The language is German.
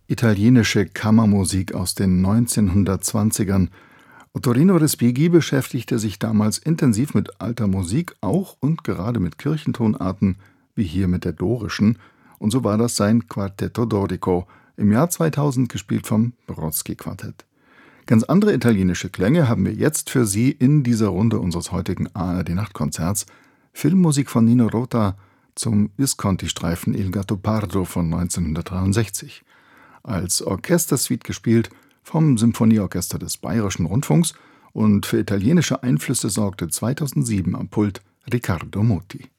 Italienische Kammermusik aus den 1920ern. Ottorino Respighi beschäftigte sich damals intensiv mit alter Musik, auch und gerade mit Kirchentonarten, wie hier mit der dorischen, und so war das sein Quartetto Dorico, im Jahr 2000 gespielt vom Brodsky-Quartett. Ganz andere italienische Klänge haben wir jetzt für Sie in dieser Runde unseres heutigen ARD-Nachtkonzerts. Filmmusik von Nino Rota zum Visconti-Streifen Il Gattopardo von 1963. Als Orchestersuite gespielt vom Symphonieorchester des Bayerischen Rundfunks, und für italienische Einflüsse sorgte 2007 am Pult Riccardo Muti.